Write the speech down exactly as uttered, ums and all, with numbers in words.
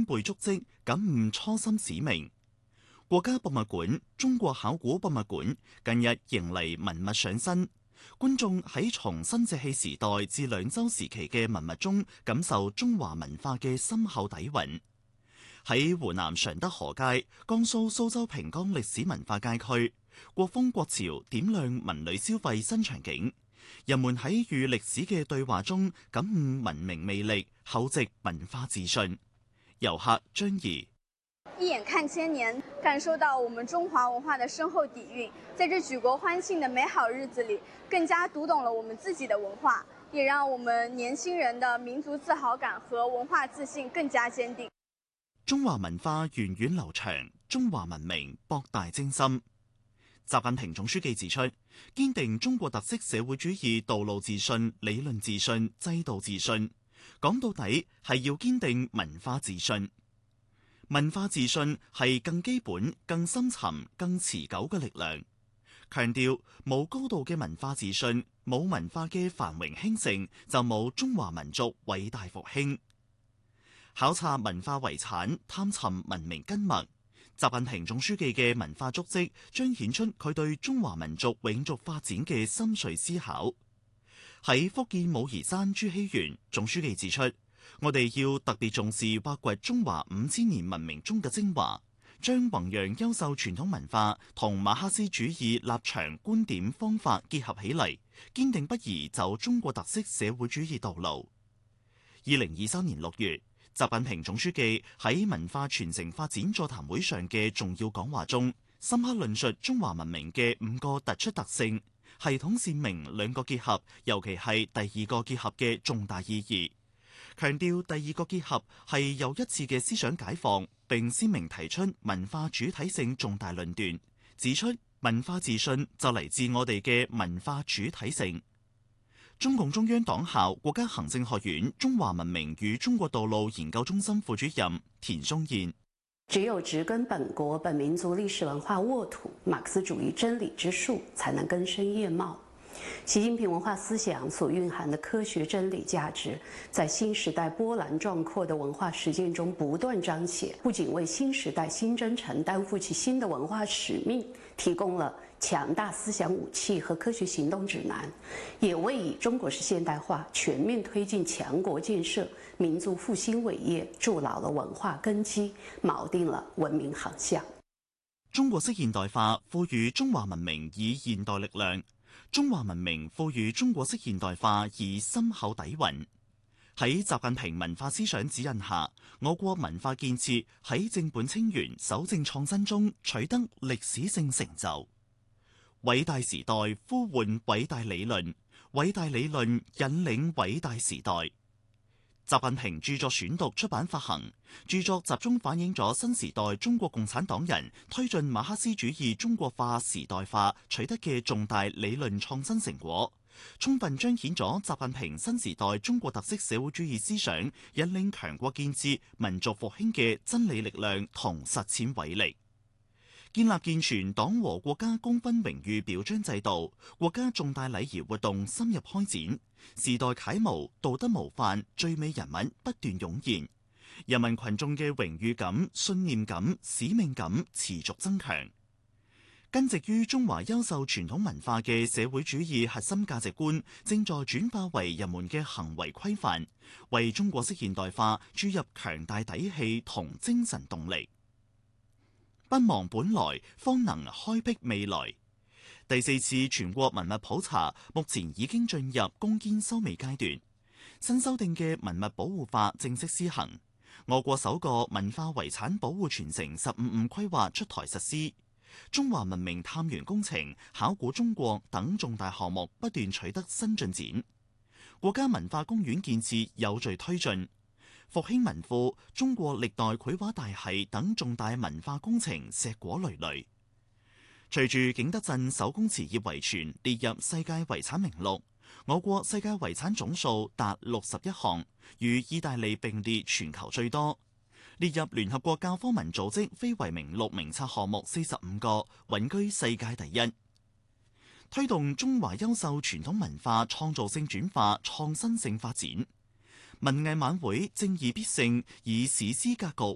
輩足跡，感悟初心使命。國家博物館、中國考古博物館近日迎嚟文物上新，觀眾喺從新石器時代至兩周時期嘅文物中，感受中華文化嘅深厚底蘊。喺湖南常德河街、江蘇蘇州平江歷史文化街區，國風國潮點亮文旅消費新場景，人們喺與歷史嘅對話中感悟文明魅力、厚植文化自信。遊客張怡。 一眼看千年，感受到我們中華文化的深厚底蘊，在這舉國歡慶的美好日子裏，更加讀懂了我們自己的文化，也讓我們年輕人的民族自豪感和文化自信更加堅定。 中華文化源遠流長，中華文明博大精深。習近平總書記指出，堅定中國特色社會主義道路自信、理論自信、制度自信，講到底係要堅定文化自信。文化自信係更基本、更深沉、更持久嘅力量。強調冇高度嘅文化自信，冇文化嘅繁榮興盛，就冇中華民族偉大復興。考察文化遺產，探尋文明根脈。習近平總書記嘅文化足跡，彰顯出佢對中華民族永續發展嘅深邃思考。喺福建武夷山朱熹園，總書記指出，我哋要特別重視挖掘中華五千年文明中嘅精華，將弘揚優秀傳統文化同馬克思主義立場觀點方法結合起嚟，堅定不移走中國特色社會主義道路。二零二三年六月，習近平總書記喺文化傳承發展座談會上嘅重要講話中，深刻論述中華文明嘅五個突出特性，系統鮮明兩個結合，尤其係第二個結合嘅重大意義。強調第二個結合係又一次嘅思想解放，並鮮明提出文化主體性重大論斷，指出文化自信就嚟自我哋嘅文化主體性。中共中央黨校國家行政學院中華文明與中國道路研究中心副主任田松燕： 只有植根本國本民族歷史文化沃土，馬克思主義真理之樹才能根深葉茂。習近平文化思想所蘊含的科學真理價值，在新時代波瀾壯闊的文化實踐中不斷彰顯，不僅為新時代新征程擔負起新的文化使命提供了強大思想武器和科學行動指南，也為以中國式現代化全面推進強國建設、民族復興偉業築牢了文化根基，錨定了文明航向。 中國式現代化賦予中華文明以現代力量，中華文明賦予中國式現代化以深厚底蘊。喺習近平文化思想指引下，我國文化建設喺正本清源、守正創新中取得歷史性成就。偉大時代呼喚偉大理論，偉大理論引領偉大時代。習近平著作選讀出版發行，著作集中反映咗新時代中國共產黨人推進馬克思主義中國化時代化取得嘅重大理論創新成果，充分彰顯咗習近平新時代中國特色社會主義思想引領強國建設、民族復興嘅真理力量同實踐偉力。建立健全黨和國家功勳榮譽表彰制度，國家重大禮儀活動深入開展，時代楷模、道德模範、最美人物不斷湧現，人民群眾嘅榮譽感、信念感、使命感持續增強。根植於中華優秀傳統文化嘅社會主義核心價值觀，正在轉化為人們嘅行為規範，為中國式現代化注入強大底氣同精神動力。不忘本來，方能開闢未來。第四次全國文物普查目前已經進入攻堅收尾階段，新修訂嘅文物保護法正式施行。我國首個文化遺產保護傳承十五五規劃出台實施，中華文明探源工程、考古中國等重大項目不斷取得新進展，國家文化公園建設有序推進。復興文庫、中國歷代繪畫大系等重大文化工程碩果累累。隨住景德鎮手工瓷業遺存列入世界遺產名錄，我國世界遺產總數達六十一項，與意大利並列全球最多，列入聯合國教科文組織非遺名錄名冊項目四十五個，穩居世界第一。推動中華優秀傳統文化創造性轉化、創新性發展。文藝晚會正義必勝以史詩格局